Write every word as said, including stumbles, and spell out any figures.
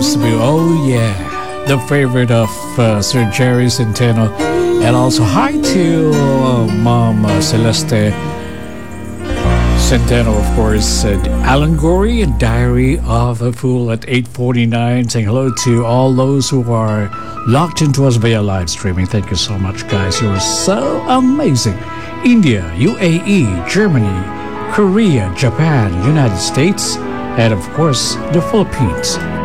Cebu. Oh, yeah. The favorite of uh, Sir Jerry Centeno. And also, hi to uh, Mom uh, Celeste Centeno, of course. Uh, Alan Gorey and Diary of a Fool at eight forty-nine. Saying hello to all those who are locked into us via live streaming. Thank you so much, guys. You're so amazing. India, U A E, Germany, Korea, Japan, United States, and of course, the Philippines.